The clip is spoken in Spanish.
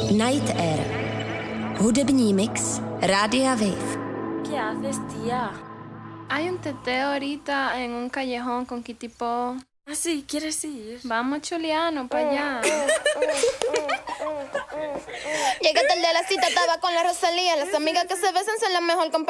Night Air. Hudební mix Rádia Wave. ¿Qué haces, tía? Hay un teteo ahorita en un callejón con Kitipo. Ah, sí, ¿quieres ir? Vamos, Chuliano, para allá. Llegué tarde a la cita, estaba con la Rosalía. Las amigas que se besan son la mejor compañía.